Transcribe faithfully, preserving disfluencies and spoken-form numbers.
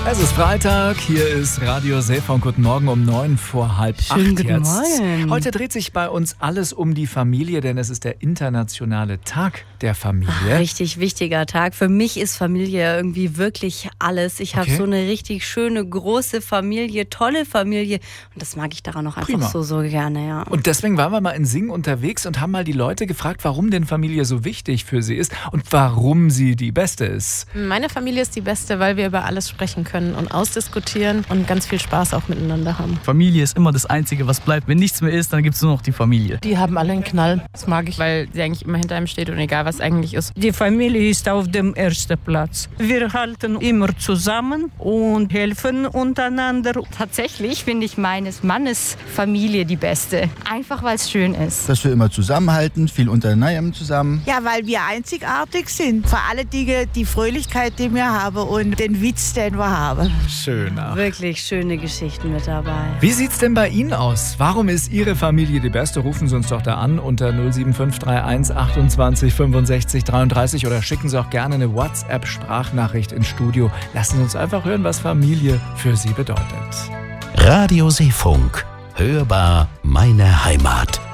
Es ist Freitag, hier ist Radio Seefunk. Guten Morgen um neun vor halb Schönen acht guten jetzt. Morgen. Heute dreht sich bei uns alles um die Familie, denn es ist der internationale Tag der Familie. Ach, richtig wichtiger Tag. Für mich ist Familie irgendwie wirklich alles. Ich habe Okay. so eine richtig schöne, große Familie, tolle Familie. Und das mag ich daran auch einfach Prima. so, so gerne. Ja. Und deswegen waren wir mal in Singen unterwegs und haben mal die Leute gefragt, warum denn Familie so wichtig für sie ist und warum sie die beste ist. Meine Familie ist die beste, weil wir über alles sprechen können und ausdiskutieren und ganz viel Spaß auch miteinander haben. Familie ist immer das Einzige, was bleibt. Wenn nichts mehr ist, dann gibt es nur noch die Familie. Die haben alle einen Knall. Das mag ich. Weil sie eigentlich immer hinter einem steht und egal was eigentlich ist. Die Familie ist auf dem ersten Platz. Wir halten immer zusammen und helfen untereinander. Tatsächlich finde ich meines Mannes Familie die beste. Einfach weil es schön ist. Dass wir immer zusammenhalten, viel unternehmen zusammen. Ja, weil wir einzigartig sind. Vor alle Dinge die Fröhlichkeit, die wir haben und den Witz, den wir haben. Schön. Ach. Wirklich schöne Geschichten mit dabei. Wie sieht's denn bei Ihnen aus? Warum ist Ihre Familie die beste? Rufen Sie uns doch da an unter null sieben fünf drei eins achtundzwanzig fünfundsechzig dreiunddreißig oder schicken Sie auch gerne eine WhatsApp-Sprachnachricht ins Studio. Lassen Sie uns einfach hören, was Familie für Sie bedeutet. Radio Seefunk. Hörbar meine Heimat.